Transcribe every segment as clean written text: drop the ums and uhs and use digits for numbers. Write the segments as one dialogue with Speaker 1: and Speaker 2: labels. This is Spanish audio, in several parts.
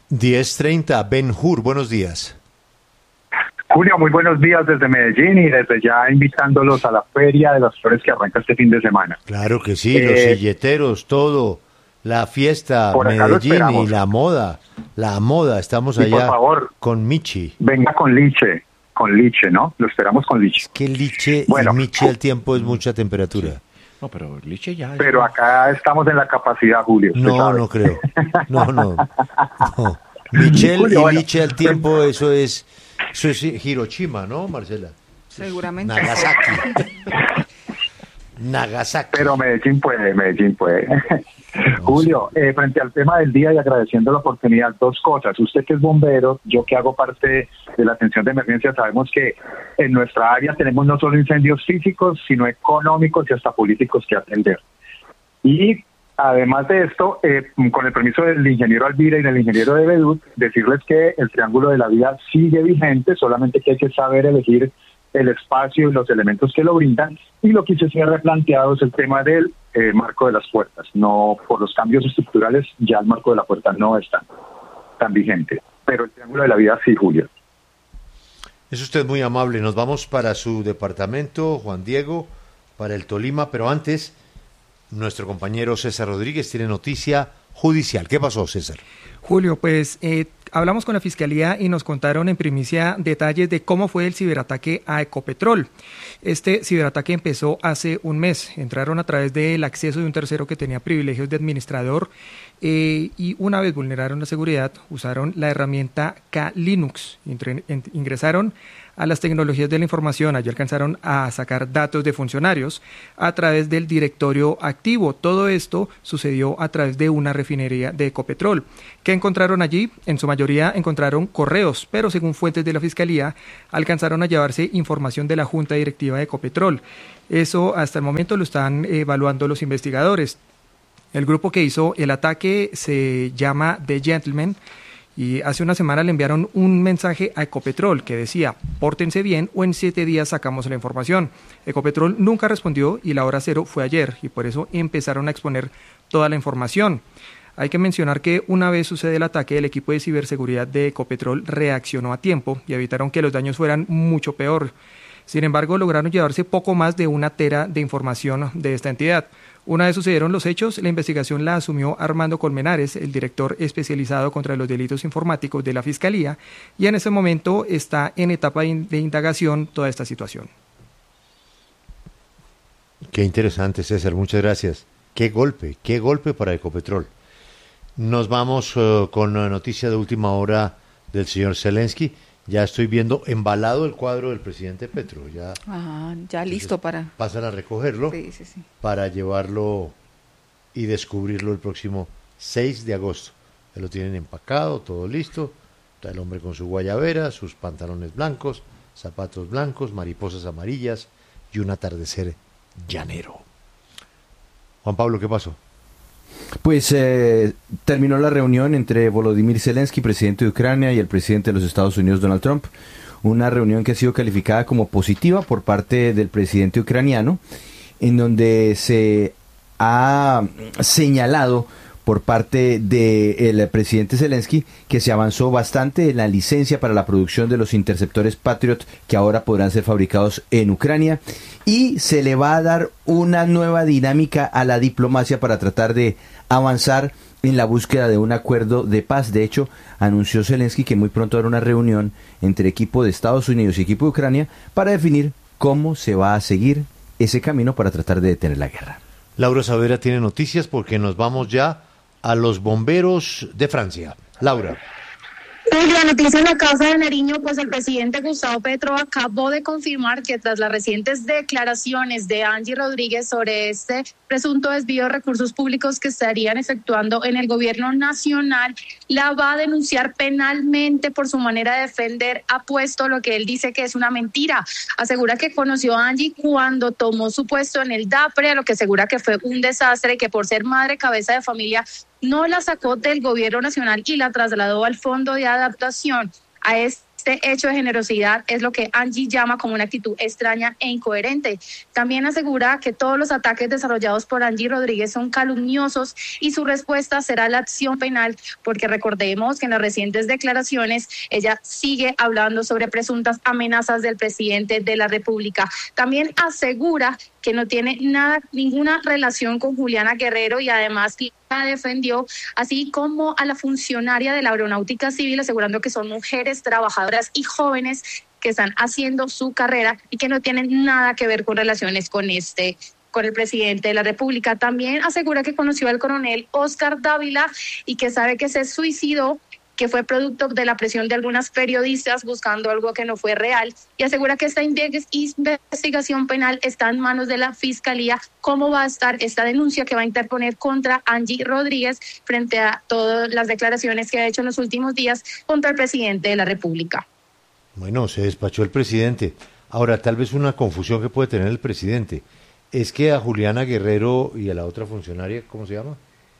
Speaker 1: 10:30, Ben-Hur, buenos días.
Speaker 2: Julio, muy buenos días desde Medellín y desde ya invitándolos a la Feria de las Flores que arranca este fin de semana.
Speaker 1: Claro que sí, los silleteros, todo, la fiesta,
Speaker 2: Por acá lo
Speaker 1: Medellín y
Speaker 2: esperamos.
Speaker 1: la moda, estamos
Speaker 2: Y
Speaker 1: allá
Speaker 2: por favor,
Speaker 1: con Michi.
Speaker 2: venga con liche, ¿no? Lo esperamos con liche.
Speaker 1: Es que liche
Speaker 2: Bueno,
Speaker 1: y Michi al tiempo es mucha temperatura.
Speaker 3: No, pero Liche ya.
Speaker 2: pero acá estamos en la capacidad, Julio. usted
Speaker 1: No,
Speaker 2: sabe.
Speaker 1: no creo. No. Michelle
Speaker 2: Julio,
Speaker 1: y
Speaker 2: bueno.
Speaker 1: liche al tiempo, eso es Hiroshima, ¿no, Marcela?
Speaker 4: Seguramente.
Speaker 1: Nagasaki.
Speaker 2: Pero Medellín puede. Julio, frente al tema del día y agradeciendo la oportunidad, dos cosas. Usted que es bombero, yo que hago parte de la atención de emergencia, sabemos que en nuestra área tenemos no solo incendios físicos, sino económicos y hasta políticos que atender. Y además de esto, con el permiso del ingeniero Alvira y del ingeniero de Bedut, decirles que el Triángulo de la Vida sigue vigente, solamente que hay que saber elegir el espacio y los elementos que lo brindan, y lo que se ha replanteado es el tema del marco de las puertas. No, por los cambios estructurales, ya el marco de la puerta no es tan vigente, pero el Triángulo de la Vida sí, Julio.
Speaker 1: Es usted muy amable. Nos vamos para su departamento, Juan Diego, para el Tolima, pero antes, nuestro compañero César Rodríguez tiene noticia judicial. ¿Qué pasó, César?
Speaker 5: Julio, pues hablamos con la Fiscalía y nos contaron en primicia detalles de cómo fue el ciberataque a Ecopetrol. Este ciberataque empezó hace un mes. Entraron a través del acceso de un tercero que tenía privilegios de administrador y una vez vulneraron la seguridad, usaron la herramienta K-Linux. Ingresaron a las tecnologías de la información. Allí alcanzaron a sacar datos de funcionarios a través del directorio activo. Todo esto sucedió a través de una refinería de Ecopetrol. ¿Qué encontraron allí? En su mayoría encontraron correos, pero según fuentes de la Fiscalía, alcanzaron a llevarse información de la Junta Directiva de Ecopetrol. Eso hasta el momento lo están evaluando los investigadores. El grupo que hizo el ataque se llama The Gentleman, y hace una semana le enviaron un mensaje a Ecopetrol que decía: pórtense bien o en 7 días sacamos la información. Ecopetrol nunca respondió y la hora cero fue ayer, y por eso empezaron a exponer toda la información. Hay que mencionar que una vez sucede el ataque, el equipo de ciberseguridad de Ecopetrol reaccionó a tiempo y evitaron que los daños fueran mucho peor. Sin embargo, lograron llevarse poco más de 1 tera de información de esta entidad. Una vez sucedieron los hechos, la investigación la asumió Armando Colmenares, el director especializado contra los delitos informáticos de la Fiscalía, y en ese momento está en etapa de indagación toda esta situación.
Speaker 1: Qué interesante, César, muchas gracias. Qué golpe para Ecopetrol. Nos vamos con la noticia de última hora del señor Zelensky. Ya estoy viendo embalado el cuadro del presidente Petro.
Speaker 4: Ya listo para...
Speaker 1: Pasan a recogerlo
Speaker 4: Sí.
Speaker 1: para llevarlo y descubrirlo el próximo 6 de agosto. Ya lo tienen empacado, todo listo. Está el hombre con su guayabera, sus pantalones blancos, zapatos blancos, mariposas amarillas y un atardecer llanero. Juan Pablo, ¿qué pasó?
Speaker 3: Pues terminó la reunión entre Volodymyr Zelensky, presidente de Ucrania, y el presidente de los Estados Unidos, Donald Trump. Una reunión que ha sido calificada como positiva por parte del presidente ucraniano, en donde se ha señalado por parte del presidente Zelensky que se avanzó bastante en la licencia para la producción de los interceptores Patriot, que ahora podrán ser fabricados en Ucrania, y se le va a dar una nueva dinámica a la diplomacia para tratar de avanzar en la búsqueda de un acuerdo de paz. De hecho, anunció Zelensky que muy pronto habrá una reunión entre equipo de Estados Unidos y equipo de Ucrania para definir cómo se va a seguir ese camino para tratar de detener la guerra.
Speaker 1: Laura Savera tiene noticias porque nos vamos ya a los bomberos de Francia. Laura.
Speaker 6: La noticia en la Casa de Nariño, pues el presidente Gustavo Petro acabó de confirmar que tras las recientes declaraciones de Angie Rodríguez sobre este presunto desvío de recursos públicos que estarían efectuando en el gobierno nacional, la va a denunciar penalmente por su manera de defender, ha puesto lo que él dice que es una mentira. Asegura que conoció a Angie cuando tomó su puesto en el DAPRE, a lo que asegura que fue un desastre, que por ser madre cabeza de familia no la sacó del gobierno nacional y la trasladó al Fondo de Adaptación. A este este hecho de generosidad es lo que Angie llama como una actitud extraña e incoherente. También asegura que todos los ataques desarrollados por Angie Rodríguez son calumniosos y su respuesta será la acción penal, porque recordemos que en las recientes declaraciones ella sigue hablando sobre presuntas amenazas del presidente de la República. También asegura que no tiene ninguna relación con Juliana Guerrero y además la defendió, así como a la funcionaria de la Aeronáutica Civil, asegurando que son mujeres trabajadoras y jóvenes que están haciendo su carrera y que no tienen nada que ver con relaciones con el presidente de la República. También asegura que conoció al coronel Oscar Dávila y que sabe que se suicidó, que fue producto de la presión de algunas periodistas buscando algo que no fue real, y asegura que esta investigación penal está en manos de la Fiscalía. ¿Cómo va a estar esta denuncia que va a interponer contra Angie Rodríguez frente a todas las declaraciones que ha hecho en los últimos días contra el presidente de la República?
Speaker 1: Bueno, se despachó el presidente. Ahora, tal vez una confusión que puede tener el presidente es que a Juliana Guerrero y a la otra funcionaria, ¿cómo se llama?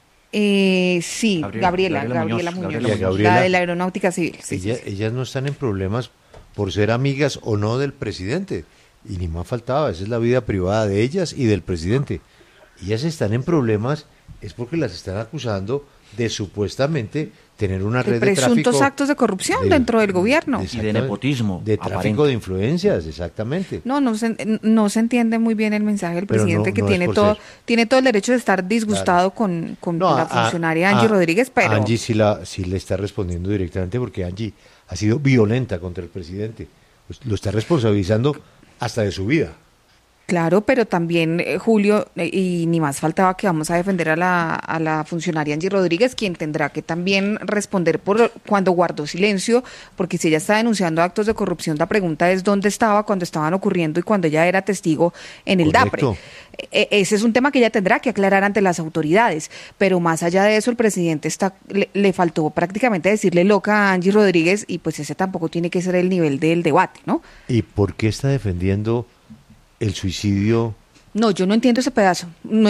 Speaker 4: Sí, Gabriela Muñoz, la de la Aeronáutica Civil.
Speaker 1: Ellas no están en problemas por ser amigas o no del presidente, y ni más faltaba, esa es la vida privada de ellas y del presidente. Ellas están en problemas es porque las están acusando de supuestamente tener una red de tráfico,
Speaker 4: presuntos actos de corrupción dentro del gobierno
Speaker 7: y de nepotismo,
Speaker 1: de tráfico
Speaker 7: aparente.
Speaker 1: de influencias, exactamente.
Speaker 4: No se entiende muy bien el mensaje del presidente, que tiene todo el derecho de estar disgustado con la funcionaria Angie Rodríguez, pero
Speaker 1: Angie sí le está respondiendo directamente, porque Angie ha sido violenta contra el presidente, pues lo está responsabilizando hasta de su vida.
Speaker 4: Claro, pero también, Julio, y ni más faltaba que vamos a defender a la funcionaria Angie Rodríguez, quien tendrá que también responder por cuando guardó silencio, porque si ella está denunciando actos de corrupción, la pregunta es dónde estaba cuando estaban ocurriendo y cuando ella era testigo en el
Speaker 1: Correcto.
Speaker 4: DAPRE. Ese es un tema que ella tendrá que aclarar ante las autoridades, pero más allá de eso, el presidente le faltó prácticamente decirle loca a Angie Rodríguez, y pues ese tampoco tiene que ser el nivel del debate, ¿no?
Speaker 1: ¿Y por qué está defendiendo el suicidio?
Speaker 4: No, yo no entiendo ese pedazo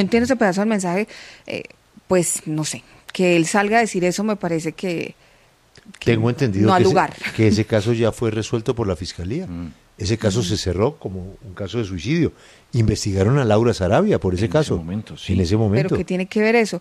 Speaker 4: del mensaje, pues no sé, que él salga a decir eso me parece que
Speaker 1: tengo entendido
Speaker 4: no
Speaker 1: que,
Speaker 4: al lugar.
Speaker 1: Que ese caso ya fue resuelto por la Fiscalía. Ese caso se cerró como un caso de suicidio. Investigaron a Laura Sarabia por ese caso. En ese momento.
Speaker 4: Pero ¿qué tiene que ver eso?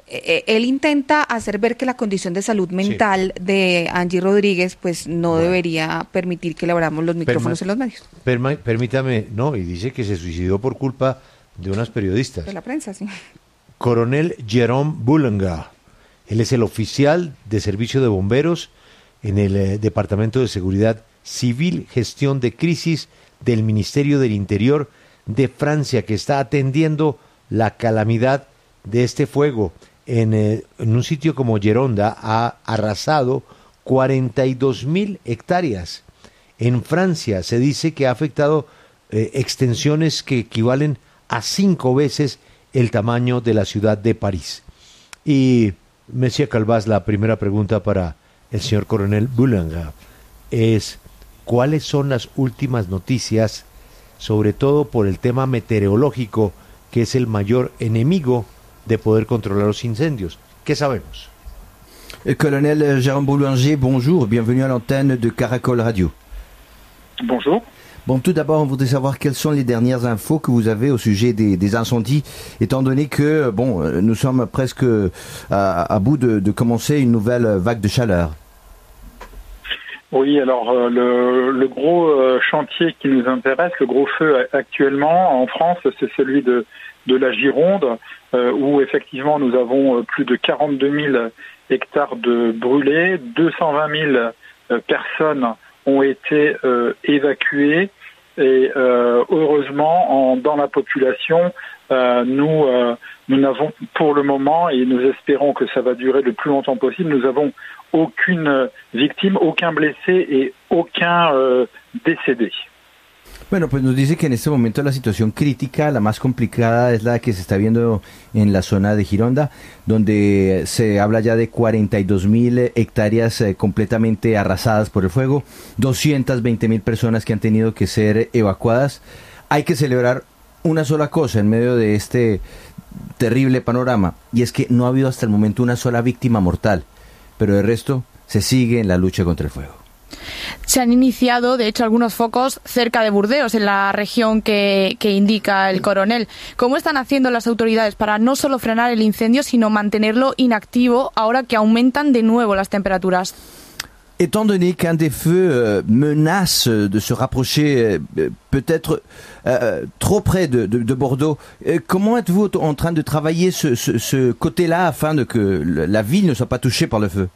Speaker 4: Él intenta hacer ver que la condición de salud mental de Angie Rodríguez pues no debería permitir que le abramos los micrófonos en los medios.
Speaker 1: Permítame, no, y dice que se suicidó por culpa de unas periodistas.
Speaker 4: De la prensa, sí.
Speaker 1: Coronel Jerome Boulanga, él es el oficial de servicio de bomberos en el Departamento de Seguridad Civil, Gestión de Crisis del Ministerio del Interior de Francia, que está atendiendo la calamidad de este fuego. En un sitio como Gironda ha arrasado 42.000 hectáreas. En Francia se dice que ha afectado extensiones que equivalen a 5 veces el tamaño de la ciudad de París. Y, Monsieur Calvás, la primera pregunta para el señor coronel Boulanga es: ¿cuáles son las últimas noticias, sobre todo por el tema meteorológico, que es el mayor enemigo de poder controlar los incendios? ¿Qué sabemos?
Speaker 3: Colonel Jérôme Boulanger, bonjour, bienvenue à l'antenne de Caracol Radio.
Speaker 2: Bonjour.
Speaker 3: Bon, tout d'abord, on voudrait savoir quelles sont les dernières infos que vous avez au sujet des incendies, étant donné que, nous sommes presque à bout de commencer une nouvelle vague de chaleur.
Speaker 8: Oui, alors le gros chantier qui nous intéresse, le gros feu actuellement en France, c'est celui de la Gironde, où effectivement nous avons plus de 42 000 hectares de brûlés, 220 000 personnes ont été évacuées, et heureusement dans la population nous n'avons pour le moment, et nous espérons que ça va durer le plus longtemps possible, nous avons aucune victime, aucun blessé et aucun décédé.
Speaker 3: Bueno, pues nos dice que en este momento la situación crítica, la más complicada, es la que se está viendo en la zona de Gironda, donde se habla ya de 42.000 hectáreas completamente arrasadas por el fuego, 220.000 personas que han tenido que ser evacuadas. Hay que celebrar una sola cosa en medio de este terrible panorama, y es que no ha habido hasta el momento una sola víctima mortal, pero de resto se sigue en la lucha contra el fuego.
Speaker 7: se han iniciado, de hecho, algunos focos cerca de Burdeos, en la región que indica el coronel. ¿Cómo están haciendo las autoridades para no solo frenar el incendio, sino mantenerlo inactivo ahora que aumentan de nuevo las temperaturas?
Speaker 3: Étant donné qu'un des feux menace de se rapprocher peut-être trop près de Bordeaux, comment êtes-vous en train de travailler ce côté-là afin de que la ville ne soit pas touchée par le feu?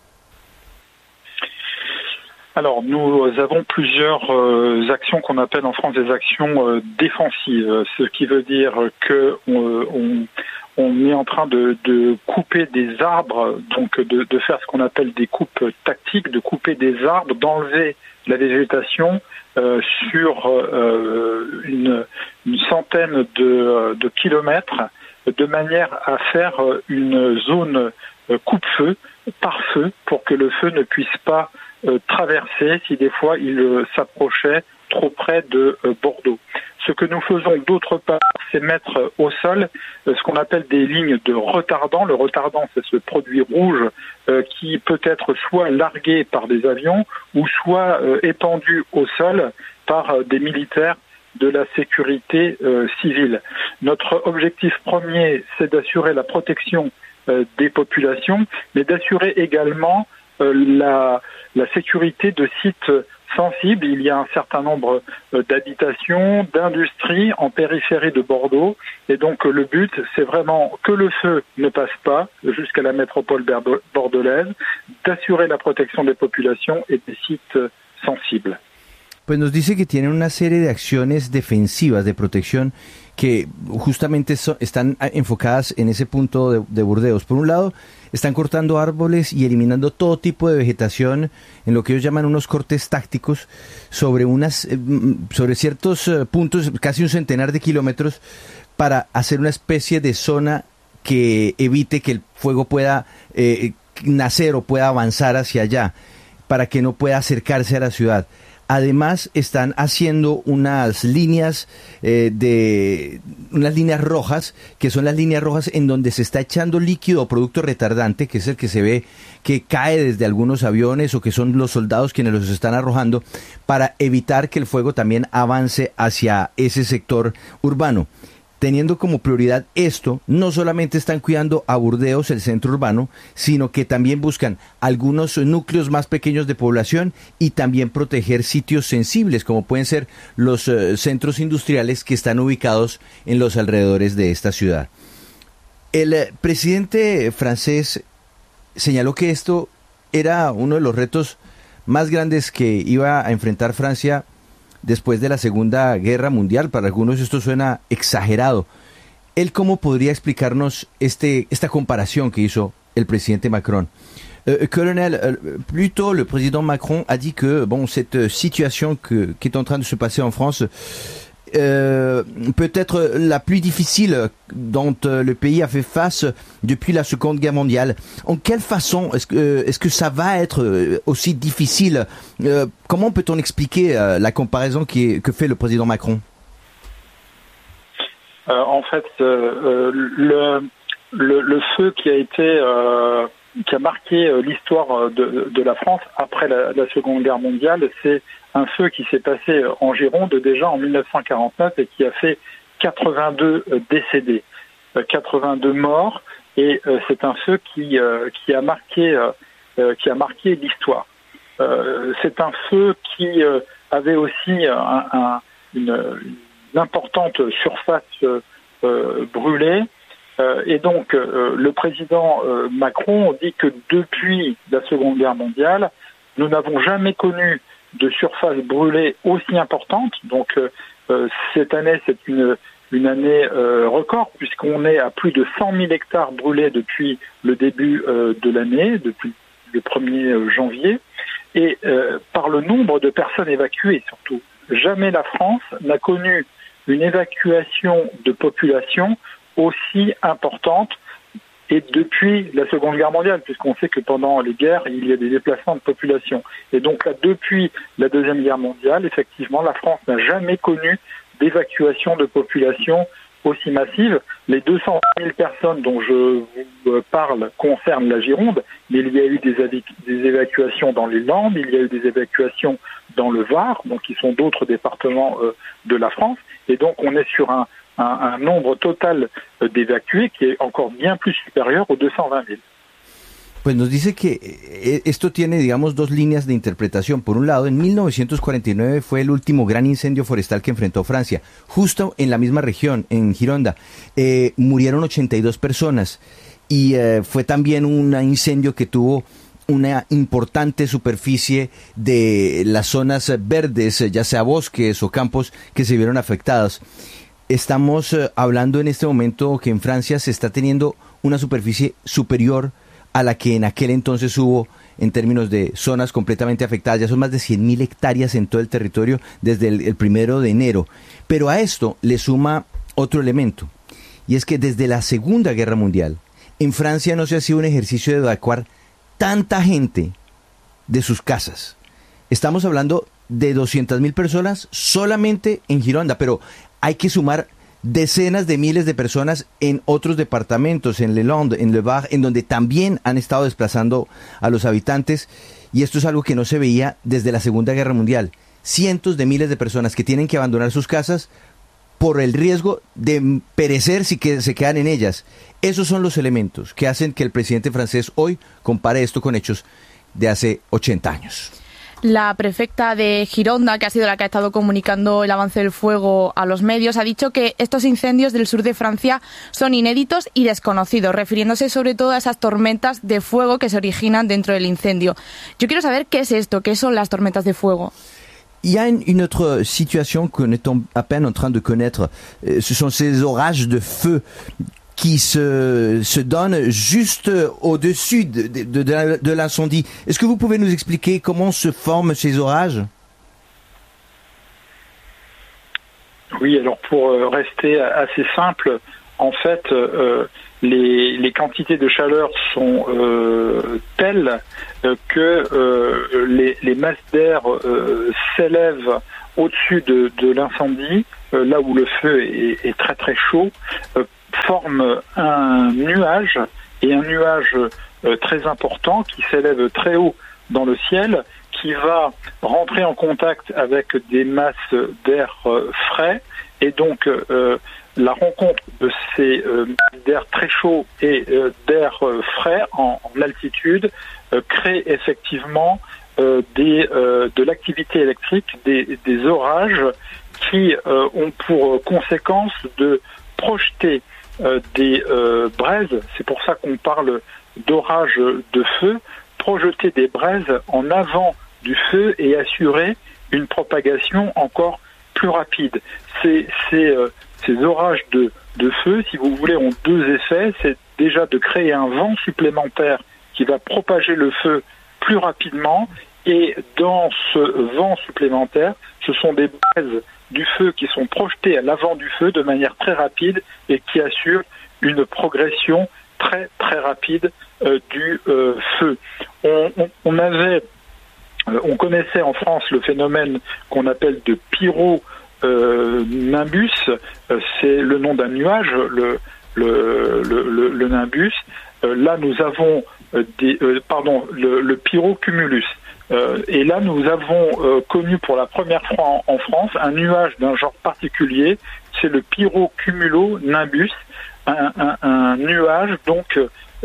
Speaker 8: Alors, nous avons plusieurs actions qu'on appelle en France des actions défensives, ce qui veut dire que on est en train de couper des arbres, donc de faire ce qu'on appelle des coupes tactiques, de couper des arbres, d'enlever la végétation sur une centaine de kilomètres, de manière à faire une zone coupe-feu par feu pour que le feu ne puisse pas traverser si des fois il s'approchait trop près de Bordeaux. Ce que nous faisons d'autre part, c'est mettre au sol ce qu'on appelle des lignes de retardant. Le retardant, c'est ce produit rouge qui peut être soit largué par des avions ou soit épandu au sol par des militaires de la sécurité civile. Notre objectif premier, c'est d'assurer la protection des populations, mais d'assurer également la sécurité de sites sensibles. Il y a un certain nombre d'habitations, d'industries en périphérie de Bordeaux. Et donc le but, c'est vraiment que le feu ne passe pas jusqu'à la métropole bordelaise, d'assurer la protection des populations et des sites sensibles.
Speaker 3: Pues nos dice que tienen una serie de acciones defensivas de protección que justamente están enfocadas en ese punto de Burdeos. Por un lado, están cortando árboles y eliminando todo tipo de vegetación en lo que ellos llaman unos cortes tácticos sobre ciertos puntos, casi un centenar de kilómetros, para hacer una especie de zona que evite que el fuego pueda nacer o pueda avanzar hacia allá, para que no pueda acercarse a la ciudad. Además, están haciendo unas líneas rojas, que son las líneas rojas en donde se está echando líquido o producto retardante, que es el que se ve que cae desde algunos aviones o que son los soldados quienes los están arrojando, para evitar que el fuego también avance hacia ese sector urbano. Teniendo como prioridad esto, no solamente están cuidando a Burdeos, el centro urbano, sino que también buscan algunos núcleos más pequeños de población y también proteger sitios sensibles, como pueden ser los centros industriales que están ubicados en los alrededores de esta ciudad. El presidente francés señaló que esto era uno de los retos más grandes que iba a enfrentar Francia después de la Segunda Guerra Mundial. Para algunos esto suena exagerado. ¿Él cómo podría explicarnos esta comparación que hizo el presidente Macron? Colonel, plus tôt, le président Macron a dit que cette situation qui est en train de se passer en France peut être la plus difficile dont le pays a fait face depuis la Seconde Guerre mondiale. En quelle façon est-ce que ça va être aussi difficile? Comment peut-on expliquer la comparaison que fait le président Macron?
Speaker 8: En fait, le feu qui a marqué l'histoire de la France après la Seconde Guerre mondiale, c'est un feu qui s'est passé en Gironde déjà en 1949 et qui a fait 82 décédés, 82 morts, et c'est un feu qui a marqué l'histoire. C'est un feu qui avait aussi une importante surface brûlée. Et donc, le président Macron dit que depuis la Seconde Guerre mondiale, nous n'avons jamais connu de surface brûlée aussi importante. Donc, cette année, c'est une année record, puisqu'on est à plus de 100 000 hectares brûlés depuis le début de l'année, depuis le 1er janvier, et par le nombre de personnes évacuées surtout. Jamais la France n'a connu une évacuation de population aussi importante, et depuis la Seconde Guerre mondiale, puisqu'on sait que pendant les guerres, il y a des déplacements de population. Et donc là, depuis la Deuxième Guerre mondiale, effectivement, la France n'a jamais connu d'évacuation de population aussi massive. Les 200 000 personnes dont je vous parle concernent la Gironde, mais il y a eu des évacuations dans les Landes, il y a eu des évacuations dans le Var, donc qui sont d'autres départements de la France, et donc on est sur un nombre total d'évacués qui est encore bien plus supérieur aux 220 000.
Speaker 3: Pues nos dice que esto tiene, digamos, dos líneas de interpretación. Por un lado, en 1949 fue el último gran incendio forestal que enfrentó Francia. Justo en la misma región, en Gironda, murieron 82 personas. Y fue también un incendio que tuvo una importante superficie de las zonas verdes, ya sea bosques o campos, que se vieron afectados. Estamos hablando en este momento que en Francia se está teniendo una superficie superior a la que en aquel entonces hubo en términos de zonas completamente afectadas. Ya son más de 100.000 hectáreas en todo el territorio desde el 1 de enero. Pero a esto le suma otro elemento, y es que desde la Segunda Guerra Mundial, en Francia no se ha sido un ejercicio de evacuar tanta gente de sus casas. Estamos hablando de 200.000 personas solamente en Gironda, pero hay que sumar decenas de miles de personas en otros departamentos, en Le Landes, en Le Var, en donde también han estado desplazando a los habitantes, y esto es algo que no se veía desde la Segunda Guerra Mundial. Cientos de miles de personas que tienen que abandonar sus casas por el riesgo de perecer si que se quedan en ellas. Esos son los elementos que hacen que el presidente francés hoy compare esto con hechos de hace 80 años.
Speaker 7: La prefecta de Gironda, que ha sido la que ha estado comunicando el avance del fuego a los medios, ha dicho que estos incendios del sur de Francia son inéditos y desconocidos, refiriéndose sobre todo a esas tormentas de fuego que se originan dentro del incendio. Yo quiero saber qué es esto, qué son las tormentas de fuego.
Speaker 3: Il y a une autre situation que nous sommes à peine en train de connaître. Ce sont ces orages de feu qui se donne juste au-dessus de l'incendie. Est-ce que vous pouvez nous expliquer comment se forment ces orages?
Speaker 8: Oui, alors pour rester assez simple, en fait, les quantités de chaleur sont telles que les masses d'air s'élèvent au-dessus de l'incendie, là où le feu est très très chaud, forme un nuage, et un nuage très important qui s'élève très haut dans le ciel, qui va rentrer en contact avec des masses d'air frais, et donc la rencontre de ces masses d'air très chaud et d'air frais en altitude crée effectivement de l'activité électrique, des orages qui ont pour conséquence de projeter des braises, c'est pour ça qu'on parle d'orage de feu, projeter des braises en avant du feu et assurer une propagation encore plus rapide. Ces orages de feu, si vous voulez, ont deux effets. C'est déjà de créer un vent supplémentaire qui va propager le feu plus rapidement, et dans ce vent supplémentaire, ce sont des braises du feu qui sont projetées à l'avant du feu de manière très rapide et qui assurent une progression très très rapide du feu. On connaissait en France le phénomène qu'on appelle de pyronimbus, c'est le nom d'un nuage, le nimbus. Là nous avons le pyrocumulus. Et là, nous avons connu pour la première fois en France un nuage d'un genre particulier, c'est le pyrocumulonimbus, un nuage donc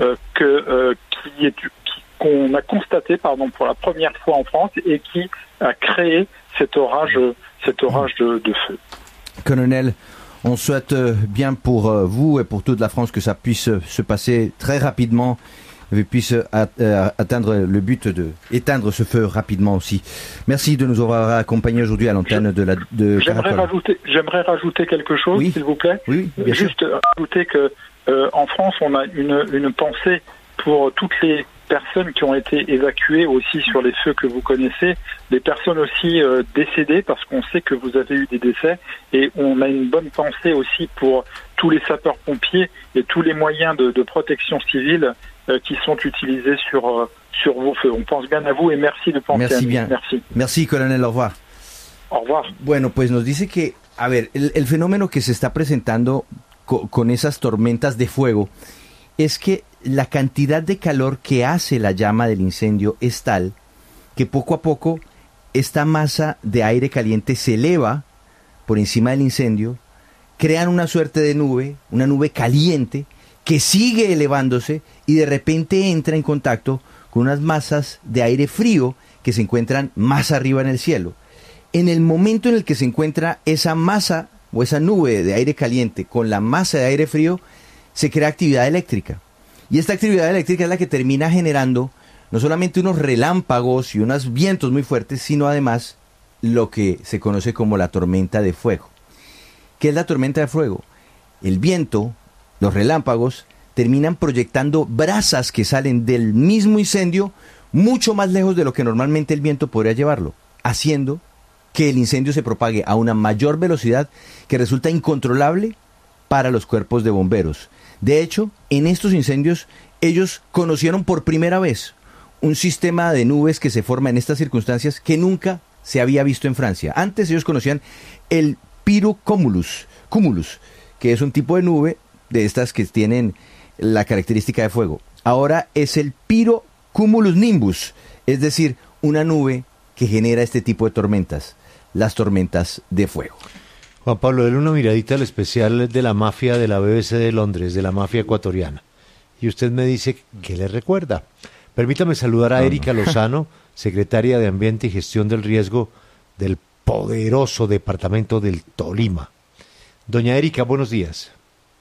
Speaker 8: qu'on a constaté pour la première fois en France et qui a créé cet orage de feu.
Speaker 3: Colonel, on souhaite bien pour vous et pour toute la France que ça puisse se passer très rapidement, et puisse atteindre le but de éteindre ce feu rapidement aussi. Merci de nous avoir accompagnés aujourd'hui à l'antenne de
Speaker 8: J'aimerais rajouter quelque chose,
Speaker 3: oui.
Speaker 8: S'il vous plaît.
Speaker 3: Oui, bien sûr.
Speaker 8: Juste rajouter que en France, on a une pensée pour toutes les personnes qui ont été évacuées aussi sur les feux que vous connaissez, des personnes aussi décédées, parce qu'on sait que vous avez eu des décès, et on a une bonne pensée aussi pour tous les sapeurs-pompiers et tous les moyens de protection civile qui sont utilisés sur vos feux. On pense bien à vous et merci de penser à nous.
Speaker 3: Bien. Merci, colonel. Au revoir.
Speaker 8: Au revoir.
Speaker 3: Bueno, pues nos dice que, a ver, el fenómeno que se está presentando con esas tormentas de fuego es que la cantidad de calor que hace la llama del incendio es tal que poco a poco esta masa de aire caliente se eleva por encima del incendio, crean una suerte de nube, una nube caliente, que sigue elevándose y de repente entra en contacto con unas masas de aire frío que se encuentran más arriba en el cielo. En el momento en el que se encuentra esa masa o esa nube de aire caliente con la masa de aire frío, se crea actividad eléctrica. Y esta actividad eléctrica es la que termina generando no solamente unos relámpagos y unos vientos muy fuertes, sino además lo que se conoce como la tormenta de fuego. ¿Qué es la tormenta de fuego? El viento, los relámpagos, terminan proyectando brasas que salen del mismo incendio mucho más lejos de lo que normalmente el viento podría llevarlo, haciendo que el incendio se propague a una mayor velocidad que resulta incontrolable para los cuerpos de bomberos. De hecho, en estos incendios, ellos conocieron por primera vez un sistema de nubes que se forma en estas circunstancias que nunca se había visto en Francia. Antes ellos conocían el pirocumulus, que es un tipo de nube de estas que tienen la característica de fuego. Ahora es el pirocumulus nimbus, es decir, una nube que genera este tipo de tormentas, las tormentas de fuego.
Speaker 1: Juan Pablo, déle una miradita al especial de la mafia de la BBC de Londres, de la mafia ecuatoriana. Y usted me dice qué le recuerda. Permítame saludar a Erika Lozano, secretaria de Ambiente y Gestión del Riesgo del poderoso departamento del Tolima. Doña Erika, buenos días.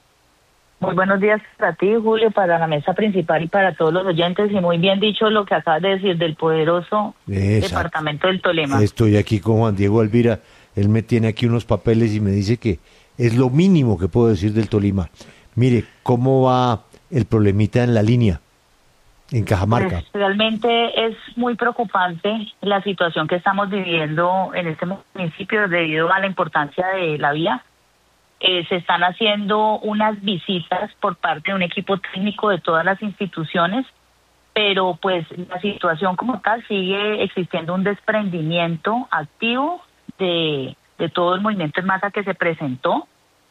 Speaker 9: Muy buenos días para ti, Julio, para la mesa principal y para todos los oyentes. Y muy bien dicho lo que acabas de decir del poderoso departamento del Tolima.
Speaker 1: Estoy aquí con Juan Diego Alvira. Él me tiene aquí unos papeles y me dice que es lo mínimo que puedo decir del Tolima. Mire, ¿cómo va el problemita en la línea, en Cajamarca?
Speaker 9: Pues realmente es muy preocupante la situación que estamos viviendo en este municipio debido a la importancia de la vía. Se están haciendo unas visitas por parte de un equipo técnico de todas las instituciones, pero pues la situación como tal sigue existiendo un desprendimiento activo de todo el movimiento en masa que se presentó.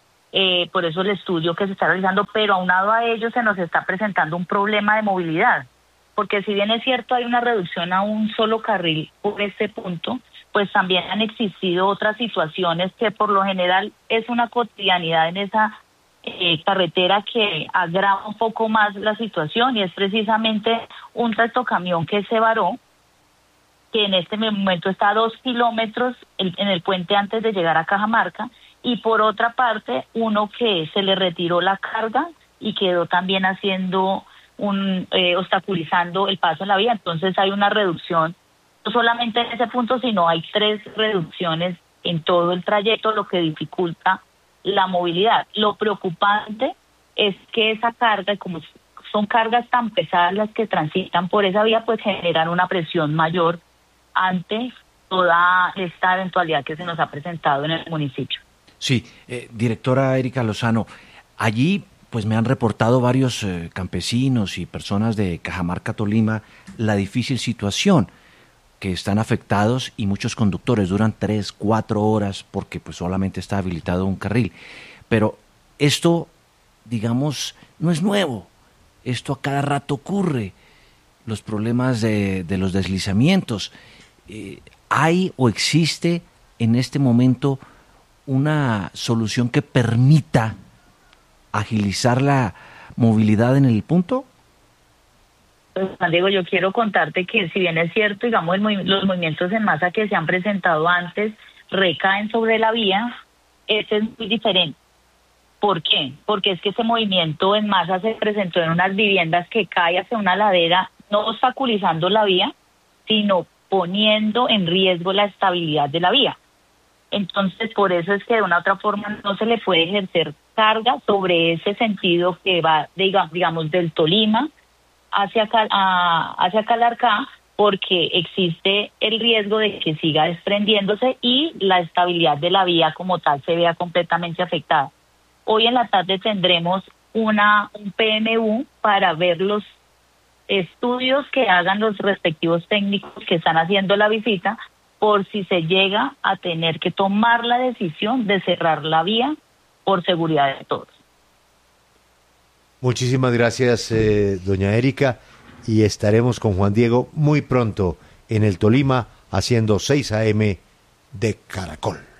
Speaker 9: Por eso el estudio que se está realizando, pero aunado a ello se nos está presentando un problema de movilidad, porque si bien es cierto hay una reducción a un solo carril por este punto, pues también han existido otras situaciones que por lo general es una cotidianidad en esa carretera que agrava un poco más la situación, y es precisamente un tractocamión que se varó, que en este momento está a 2 kilómetros en el puente antes de llegar a Cajamarca, y por otra parte uno que se le retiró la carga y quedó también haciendo obstaculizando el paso en la vía. Entonces hay una reducción no solamente en ese punto, sino hay 3 reducciones en todo el trayecto, lo que dificulta la movilidad. Lo preocupante es que esa carga, como son cargas tan pesadas las que transitan por esa vía, pues generan una presión mayor ante toda esta eventualidad que se nos ha presentado en el municipio.
Speaker 10: Sí, directora Erika Lozano, allí pues me han reportado varios campesinos y personas de Cajamarca, Tolima, la difícil situación, que están afectados y muchos conductores duran 3, 4 horas porque pues solamente está habilitado un carril. Pero esto, digamos, no es nuevo, esto a cada rato ocurre, los problemas de los deslizamientos. ¿Hay o existe en este momento una solución que permita agilizar la movilidad en el punto?
Speaker 9: Pues, Juan Diego, yo quiero contarte que si bien es cierto, digamos, los movimientos en masa que se han presentado antes recaen sobre la vía, este es muy diferente. ¿Por qué? Porque es que ese movimiento en masa se presentó en unas viviendas que cae hacia una ladera, no obstaculizando la vía, sino poniendo en riesgo la estabilidad de la vía. Entonces, por eso es que de una u otra forma no se le puede ejercer carga sobre ese sentido que va, digamos, del Tolima hacia Calarcá, porque existe el riesgo de que siga desprendiéndose y la estabilidad de la vía como tal se vea completamente afectada. Hoy en la tarde tendremos un PMU para ver los estudios que hagan los respectivos técnicos que están haciendo la visita, por si se llega a tener que tomar la decisión de cerrar la vía por seguridad de todos.
Speaker 1: Muchísimas gracias, doña Erika, y estaremos con Juan Diego muy pronto en el Tolima haciendo 6 AM de Caracol.